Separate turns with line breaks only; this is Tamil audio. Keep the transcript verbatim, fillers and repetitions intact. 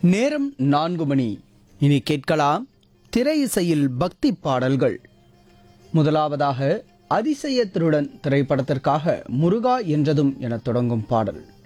நேரம் நான்கு மணி. இனி கேட்கலாம் திரை இசையில் பக்தி பாடல்கள். முதலாவதாக அதிசய திருடன் திரைப்படத்திற்காக முருகா என்றதும் என தொடங்கும் பாடல்.